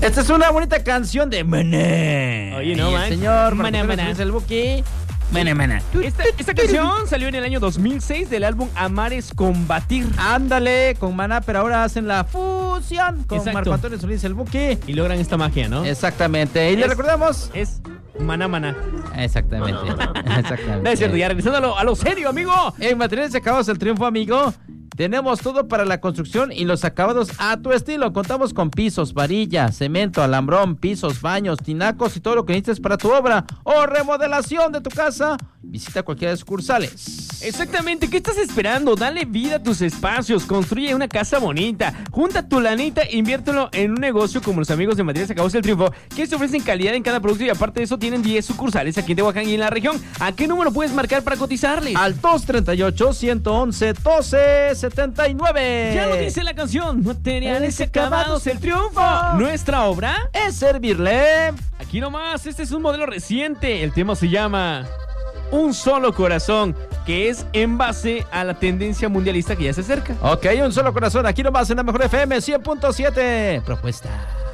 Esta es una bonita canción de Maná. Oye, no, man. Señor, Maná, Maná. el buque. Maná. Esta canción salió en el año 2006 del álbum Amar es Combatir. Ándale, con Maná, pero ahora hacen la fusión con Exacto. Marco Antonio Solís el buque. Y logran esta magia, ¿no? Exactamente. Y le recordamos. Es Maná Maná. Exactamente. Exactamente. No es cierto, ya regresando a lo serio, amigo. En Materiales y Acabados El Triunfo, amigo, tenemos todo para la construcción y los acabados a tu estilo. Contamos con pisos, varilla, cemento, alambrón, pisos, baños, tinacos y todo lo que necesites para tu obra o remodelación de tu casa. Visita cualquiera de sus sucursales. Exactamente, ¿qué estás esperando? Dale vida a tus espacios, construye una casa bonita, junta tu lanita e inviértelo en un negocio como los amigos de Materiales Acabados El Triunfo, que se ofrecen calidad en cada producto y aparte de eso tienen 10 sucursales aquí en Tehuacán y en la región. ¿A qué número puedes marcar para cotizarles? Al 238-111-1279. Ya lo dice la canción, Materiales Acabados El Triunfo. Nuestra obra es servirle. Aquí nomás, este es un modelo reciente. El tema se llama Un Solo Corazón, que es en base a la tendencia mundialista que ya se acerca. Ok, un solo corazón, aquí nomás en la mejor FM 100.7. Propuesta.